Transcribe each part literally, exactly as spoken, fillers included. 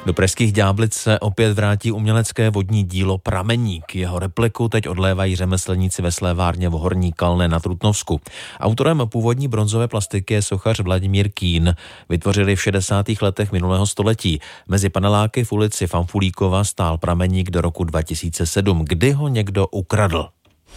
Do pražských Ďáblic se opět vrátí umělecké vodní dílo Prameník. Jeho repliku teď odlévají řemeslníci ve slévárně v Horní Kalné na Trutnovsku. Autorem původní bronzové plastiky je sochař Vladimír Kín. Vytvořili v šedesátých letech minulého století. Mezi paneláky v ulici Fanfulíkova stál Prameník do roku dva tisíce sedm, kdy ho někdo ukradl.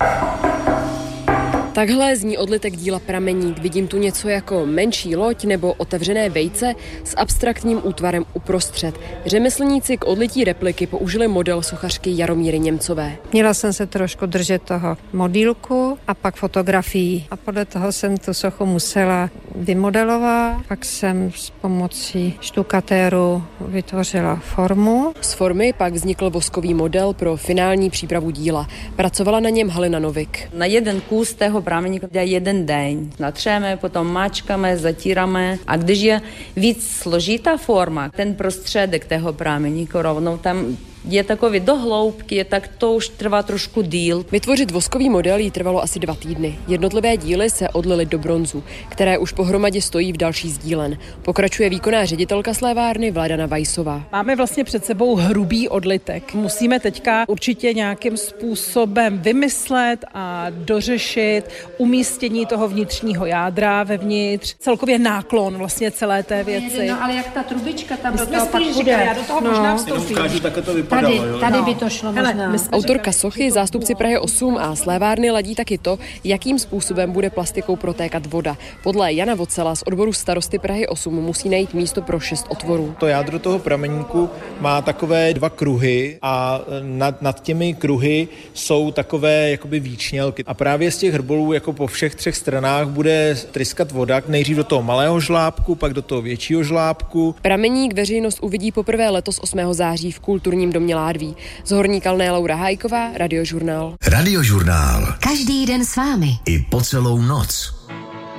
Takhle zní odlitek díla Prameník. Vidím tu něco jako menší loď nebo otevřené vejce s abstraktním útvarem uprostřed. Řemeslníci k odlití repliky použili model sochařky Jaromíry Němcové. Měla jsem se trošku držet toho modílku a pak fotografií. A podle toho jsem tu sochu musela vymodelovat. Pak jsem s pomocí štukatéru vytvořila formu. Z formy pak vznikl voskový model pro finální přípravu díla. Pracovala na něm Halina Novik. Na jeden kus tého prameníku jde jeden den. Natřeme, potom mačkáme, zatíráme. A když je víc složitá forma, ten prostředek tého prameníku rovnou tam je takový do hloubky, tak to už trvá trošku díl. Vytvořit voskový model jí trvalo asi dva týdny. Jednotlivé díly se odlily do bronzu, které už pohromadě stojí v další z dílen. Pokračuje výkonná ředitelka slévárny Vladana Vajsová. Máme vlastně před sebou hrubý odlitek. Musíme teďka určitě nějakým způsobem vymyslet a dořešit umístění toho vnitřního jádra vevnitř, celkově náklon vlastně celé té věci. No, ale jak ta trubička tam do toho pak bude. Já do toho no. možná vstoupím. Tady, tady no. by to šlo možná. Hele, autorka sochy, zástupci Prahy osm a slévárny ladí taky to, jakým způsobem bude plastikou protékat voda. Podle Jana Vocela z odboru starosty Prahy osm musí najít místo pro šest otvorů. To jádro toho prameníku má takové dva kruhy a nad, nad těmi kruhy jsou takové jakoby výčnělky. A právě z těch hrbolů jako po všech třech stranách bude tryskat voda, nejdřív do toho malého žlábku, pak do toho většího žlábku. Prameník veřejnost uvidí poprvé letos osmého září v kulturním domě Ládví. Z Horní Kalné Laura Hájková, Radiožurnál. Radiožurnál. Každý den s vámi. I po celou noc.